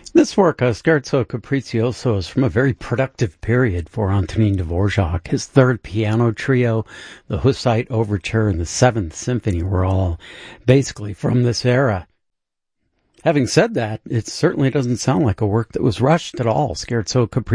This work, Scherzo Capriccioso, is from a very productive period for Antonin Dvorak. His third piano trio, the Hussite Overture, and the Seventh Symphony were all basically from this era. Having said that, it certainly doesn't sound like a work that was rushed at all. Scherzo Capriccioso